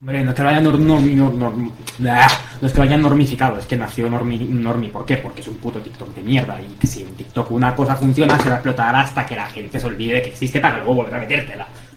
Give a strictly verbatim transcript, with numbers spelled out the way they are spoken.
Hombre, no es que lo hayan nor- normi- nor- norm- Blah. No es que lo hayan normificado, es que nació normi, normi. ¿Por qué? Porque es un puto TikTok de mierda. Y que si en TikTok una cosa funciona, se va a explotar hasta que la gente se olvide que existe para luego volver a metértela.